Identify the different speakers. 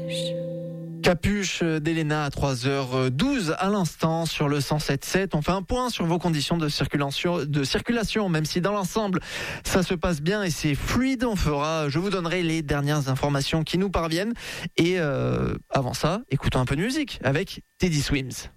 Speaker 1: Capuche d'Elena à 3h12 à l'instant sur le 107.7. On fait un point sur vos conditions de circulation, même si dans l'ensemble ça se passe bien et c'est fluide. Je vous donnerai les dernières informations qui nous parviennent. Et avant ça, écoutons un peu de musique avec Teddy Swims.